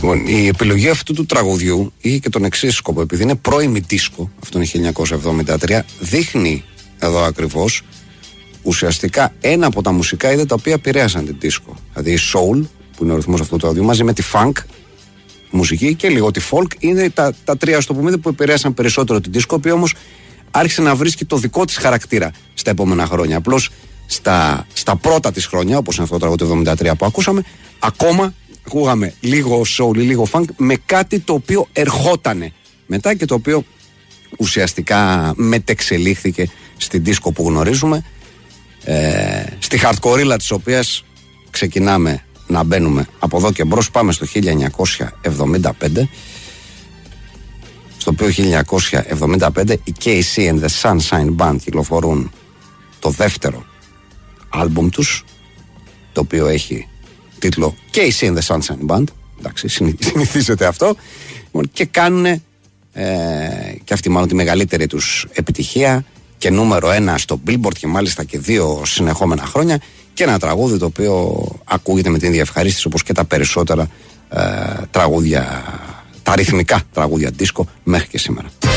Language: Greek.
Λοιπόν, η επιλογή αυτού του τραγουδιού είχε και τον εξής σκοπό. Επειδή είναι πρώιμη δίσκο, αυτό είναι 1973, δείχνει εδώ ακριβώς ουσιαστικά ένα από τα μουσικά είδη τα οποία επηρέασαν την δίσκο. Δηλαδή η soul, που είναι ο ρυθμός αυτού του τραγουδιού, μαζί με τη funk μουσική και λίγο τη folk, είναι τα τρία στο που επηρέασαν περισσότερο την δίσκο, η οποία όμως άρχισε να βρίσκει το δικό της χαρακτήρα στα επόμενα χρόνια. Απλώς στα πρώτα της χρόνια, όπως είναι αυτό το τραγούδι του 1973 που ακούσαμε, ακόμα ακούγαμε λίγο soul ή λίγο funk με κάτι το οποίο ερχότανε μετά και το οποίο ουσιαστικά μετεξελίχθηκε στην δίσκο που γνωρίζουμε, στη hardcore της οποίας ξεκινάμε να μπαίνουμε από εδώ και μπρος. Πάμε στο 1975, στο οποίο 1975 οι KC and the Sunshine Band κυκλοφορούν το δεύτερο άλμπουμ τους, το οποίο έχει τίτλο KC and the Sunshine Band. Εντάξει, συνηθίζεται αυτό. Και κάνουν και αυτή μάλλον τη μεγαλύτερη τους επιτυχία και νούμερο 1 στο Billboard και μάλιστα και 2 συνεχόμενα χρόνια, και ένα τραγούδι το οποίο ακούγεται με την ίδια ευχαρίστηση όπως και τα περισσότερα τραγούδια, τα ρυθμικά τραγούδια δίσκο μέχρι και σήμερα.